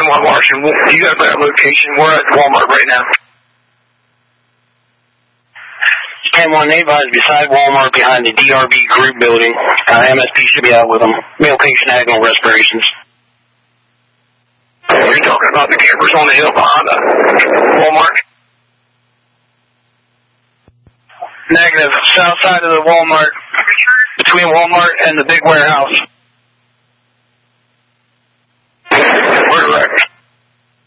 10-1 Martian. You got that location. We're at Walmart right now. 10-1 Ava is beside Walmart behind the DRB group building. MSP should be out with them. Male patient had no respirations. You're talking about the campers on the hill behind Walmart? Negative. South side of the Walmart. Between Walmart and the big warehouse. We're direct.